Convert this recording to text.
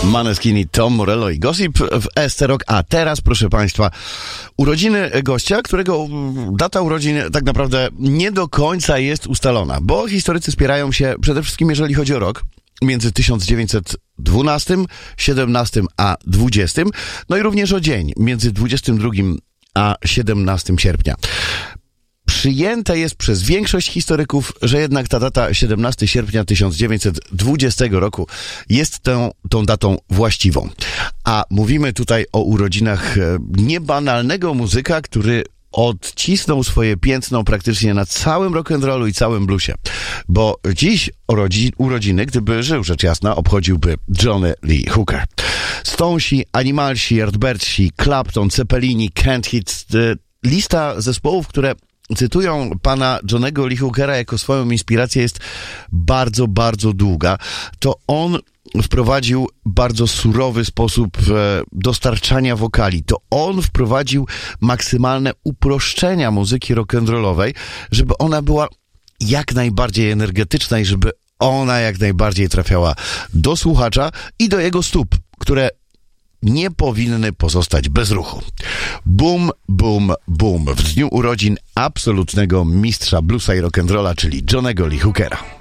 Maneskin i Tom Morello i Gossip w SC Rock. A teraz, proszę Państwa, urodziny gościa, którego data urodzin tak naprawdę nie do końca jest ustalona, bo historycy spierają się przede wszystkim, jeżeli chodzi o rok, między 1912, 17 a 20, no i również o dzień, między 22 a 17 sierpnia. Przyjęte jest przez większość historyków, że jednak ta data 17 sierpnia 1920 roku jest tą datą właściwą. A mówimy tutaj o urodzinach niebanalnego muzyka, który odcisnął swoje piętno praktycznie na całym rock'n'rollu i całym bluesie. Bo dziś urodziny, gdyby żył rzecz jasna, obchodziłby Johnny Lee Hooker. Stonesi, Animalsi, Yardbirdsi, Clapton, Zeppelini, Canned Hits, lista zespołów, które cytują pana Johnnego Lee Hookera jako swoją inspirację, jest bardzo, bardzo długa. To on wprowadził bardzo surowy sposób dostarczania wokali. To on wprowadził maksymalne uproszczenia muzyki rock'n'rollowej, żeby ona była jak najbardziej energetyczna i żeby ona jak najbardziej trafiała do słuchacza i do jego stóp, które nie powinny pozostać bez ruchu. Boom, boom, boom w dniu urodzin absolutnego mistrza bluesa i rock'n'rolla, czyli Johnnego Lee Hookera.